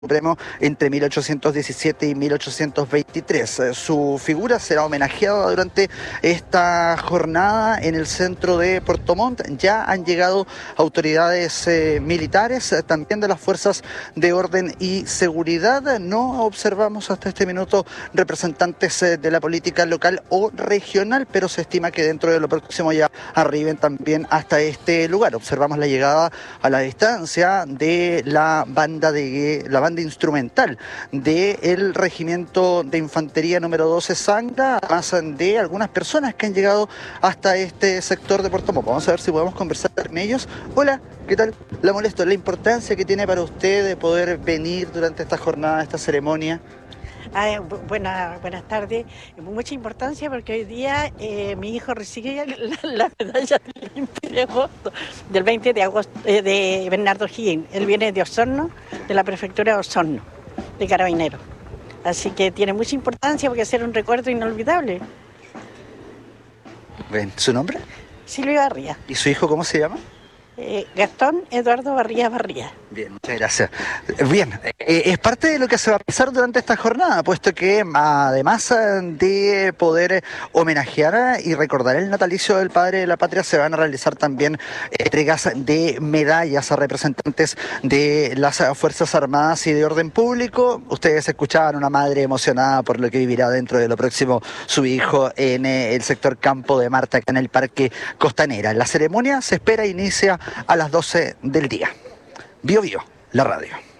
Supremo entre 1817 y 1823. Su figura será homenajeada durante esta jornada en el centro de Puerto Montt. Ya han llegado autoridades militares, también de las fuerzas de orden y seguridad. No observamos hasta este minuto representantes de la política local o regional, pero se estima que dentro de lo próximo ya arriben también hasta este lugar. Observamos la llegada a la distancia de la banda instrumental del Regimiento de Infantería número 12 Sangha, además de algunas personas que han llegado hasta este sector de Puerto Montt. Vamos a ver si podemos conversar con ellos. Hola, ¿qué tal? La molesto, la importancia que tiene para usted de poder venir durante esta jornada, esta ceremonia. Buenas tardes. Mucha importancia porque hoy día mi hijo recibe la medalla del 20 de agosto de Bernardo Higgins. Él viene de Osorno, de la prefectura de Osorno, de Carabineros. Así que tiene mucha importancia porque hacer un recuerdo inolvidable. Bien, ¿su nombre? Silvia Barría. ¿Y su hijo cómo se llama? Gastón Eduardo Barría Barría. Bien, muchas gracias. Bien, es parte de lo que se va a pasar durante esta jornada, puesto que además de poder homenajear y recordar el natalicio del padre de la patria, se van a realizar también entregas de medallas a representantes de las Fuerzas Armadas y de orden público. Ustedes escuchaban una madre emocionada por lo que vivirá dentro de lo próximo su hijo en el sector Campo de Marte, acá en el Parque Costanera. La ceremonia se espera inicia a las 12 del día. Bio Bio, la radio.